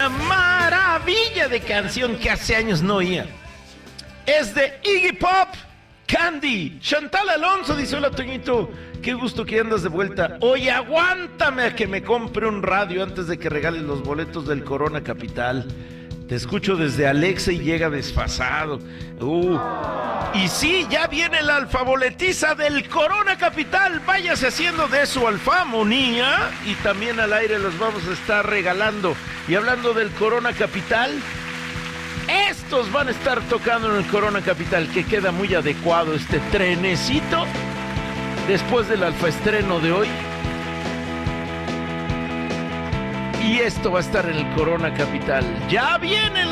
Maravilla de canción que hace años no oía. Es de Iggy Pop, Candy. Chantal Alonso dice: hola Toñito, qué gusto que andas de vuelta. Oye, aguántame a que me compre un radio antes de que regales los boletos del Corona Capital. Te escucho desde Alexa y llega desfasado. Y sí, ya viene la alfaboletiza del Corona Capital. Váyase haciendo de su alfamonía. Y también al aire los vamos a estar regalando. Y hablando del Corona Capital, estos van a estar tocando en el Corona Capital, que queda muy adecuado este trenecito después del alfaestreno de hoy. Y esto va a estar en el Corona Capital. Ya viene la